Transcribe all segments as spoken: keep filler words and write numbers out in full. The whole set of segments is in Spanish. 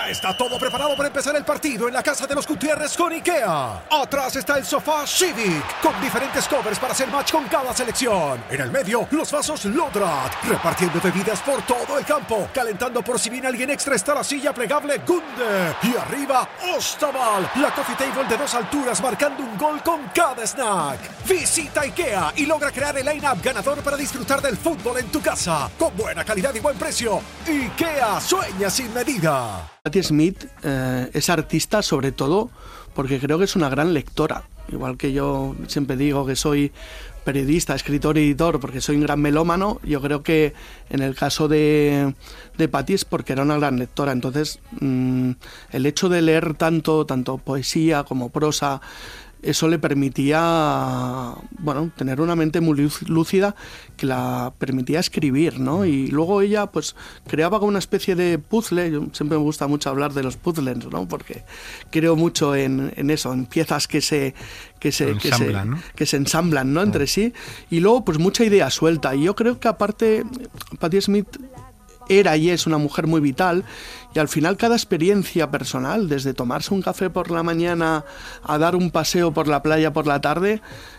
Ya está todo preparado para empezar el partido en la casa de los Gutiérrez con IKEA. Atrás está el sofá Civic, con diferentes covers para hacer match con cada selección. En el medio, los vasos Lodrat, repartiendo bebidas por todo el campo. Calentando por si viene alguien extra está la silla plegable Gunde. Y arriba, Ostaval, la coffee table de dos alturas marcando un gol con cada snack. Visita IKEA y logra crear el line-up ganador para disfrutar del fútbol en tu casa. Con buena calidad y buen precio. IKEA, sueña sin medida. Patti Smith eh, es artista sobre todo porque creo que es una gran lectora. Igual que yo siempre digo que soy periodista, escritor y editor porque soy un gran melómano, yo creo que en el caso de, de Patti es porque era una gran lectora. Entonces mmm, el hecho de leer tanto, tanto poesía como prosa, eso le permitía, bueno, tener una mente muy lúcida que la permitía escribir, ¿no? Y luego ella, pues, creaba como una especie de puzzle. Yo siempre me gusta mucho hablar de los puzzles, ¿no? Porque creo mucho en, en eso, en piezas que se que se, que se, ¿no? que se ensamblan, ¿no? Entre sí. Y luego, pues, mucha idea suelta. Y yo creo que aparte, Patti Smith era y es una mujer muy vital, y al final cada experiencia personal, desde tomarse un café por la mañana a dar un paseo por la playa por la tarde,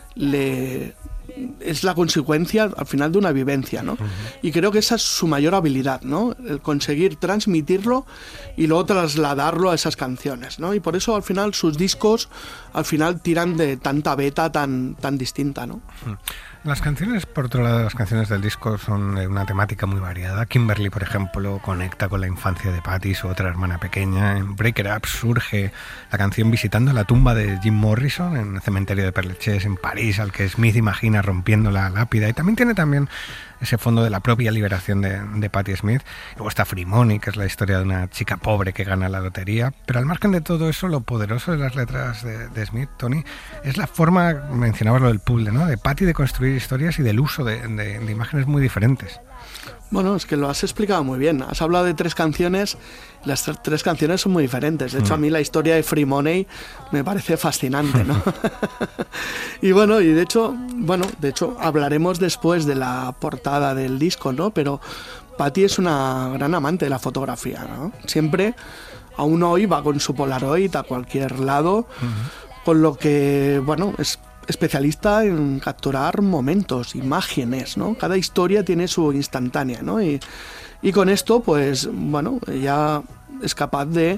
le es la consecuencia al final de una vivencia, ¿no? Uh-huh. Y creo que esa es su mayor habilidad, ¿no? El conseguir transmitirlo y luego trasladarlo a esas canciones, ¿no? Y por eso al final sus discos al final tiran de tanta beta tan, tan distinta, ¿no? Uh-huh. Las canciones, por otro lado, las canciones del disco son de una temática muy variada. Kimberly, por ejemplo, conecta con la infancia de Patti, su otra hermana pequeña. En Break It Up surge la canción visitando la tumba de Jim Morrison en el cementerio de Père Lachaise en París, al que Smith imagina rompiendo la lápida. Y también tiene también ese fondo de la propia liberación de, de Patti Smith. Luego está Free Money, que es la historia de una chica pobre que gana la lotería. Pero al margen de todo eso, lo poderoso de las letras de, de Smith, Tony, es la forma, mencionabas lo del puzzle, ¿no?, de Patti de construir historias y del uso de, de, de imágenes muy diferentes. Bueno, es que lo has explicado muy bien. Has hablado de tres canciones, las tre- tres canciones son muy diferentes. De hecho, mm. a mí la historia de Free Money me parece fascinante, ¿no? y bueno, y de hecho, bueno, de hecho hablaremos después de la portada del disco, ¿no? Pero Patti es una gran amante de la fotografía, ¿no? Siempre, aún hoy, va con su Polaroid a cualquier lado, mm. con lo que, bueno, es especialista en capturar momentos, imágenes, ¿no? Cada historia tiene su instantánea, ¿no? Y, y con esto, pues, bueno, ella es capaz de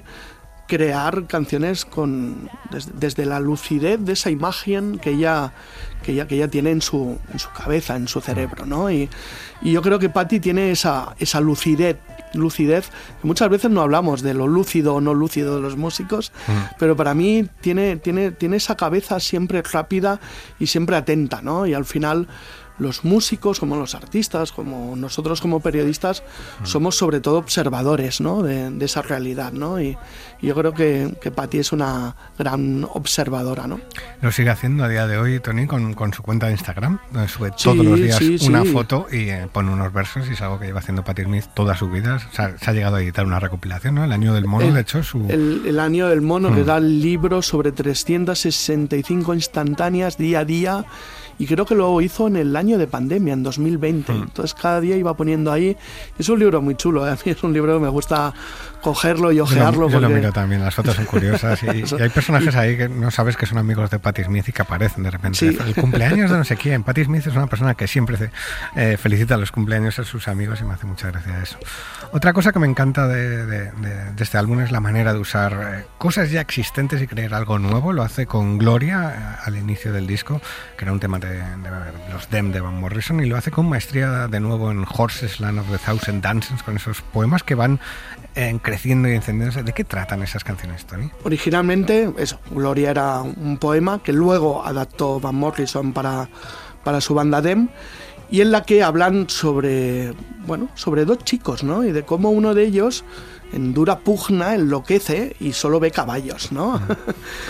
crear canciones con desde, desde la lucidez de esa imagen que ella que ella, que ella tiene en su, en su cabeza, en su cerebro, ¿no? Y, y yo creo que Patti tiene esa, esa lucidez lucidez, que muchas veces no hablamos de lo lúcido o no lúcido de los músicos, mm. pero para mí tiene, tiene, tiene esa cabeza siempre rápida y siempre atenta, ¿no? Y al final los músicos, como los artistas, como nosotros como periodistas, mm. somos sobre todo observadores, ¿no?, de, de esa realidad, ¿no? Y, y yo creo que, que Patti es una gran observadora, ¿no? Lo sigue haciendo a día de hoy, Tony, con, con su cuenta de Instagram, donde sube sí, todos los días sí, una sí. foto y eh, pone unos versos, y es algo que lleva haciendo Patti Smith toda su vida. O sea, se ha llegado a editar una recopilación, ¿no? El año del mono, el, de hecho, su... El, el año del mono, mm. que da el libro sobre trescientas sesenta y cinco instantáneas día a día. Y creo que lo hizo en el año de pandemia, en dos mil veinte. Mm. Entonces cada día iba poniendo ahí. Es un libro muy chulo, ¿eh? A mí es un libro que me gusta cogerlo y ojearlo. Yo, lo, yo porque... lo miro también, las fotos son curiosas. Y, y hay personajes ahí que no sabes que son amigos de Patti Smith y que aparecen de repente. Sí. El cumpleaños de no sé quién. Patti Smith es una persona que siempre eh, felicita los cumpleaños a sus amigos y me hace mucha gracia eso. Otra cosa que me encanta de, de, de, de este álbum es la manera de usar eh, cosas ya existentes y crear algo nuevo. Lo hace con Gloria eh, al inicio del disco, que era un tema de, de los Dem de Van Morrison, y lo hace con maestría de nuevo en Horses, Land of the Thousand Dances, con esos poemas que van eh, creciendo y encendiéndose. ¿De qué tratan esas canciones, Tony? Originalmente, eso, Gloria era un poema que luego adaptó Van Morrison para, para su banda Dem, y en la que hablan sobre, bueno, sobre dos chicos, ¿no? Y de cómo uno de ellos en dura pugna enloquece y solo ve caballos, ¿no? Mm.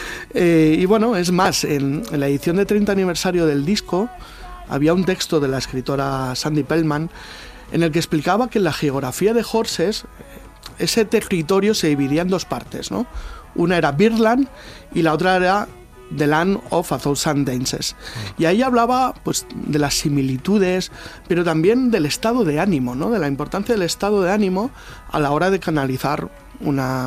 eh, y bueno, es más, en, en la edición de treinta aniversario del disco había un texto de la escritora Sandy Pellman en el que explicaba que en la geografía de Horses ese territorio se dividía en dos partes, ¿no? Una era Birdland y la otra era The Land of a Thousand Dances. Y ahí hablaba, pues, de las similitudes, pero también del estado de ánimo, ¿no? De la importancia del estado de ánimo a la hora de canalizar una